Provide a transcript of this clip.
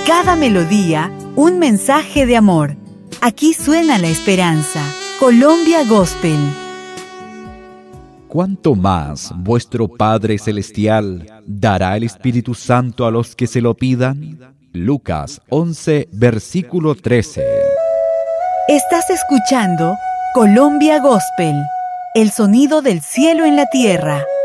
cada melodía, un mensaje de amor. Aquí suena la esperanza. Colombia Gospel. ¿Cuánto más vuestro Padre Celestial dará el Espíritu Santo a los que se lo pidan? Lucas 11, versículo 13. Estás escuchando Colombia Gospel, el sonido del cielo en la tierra.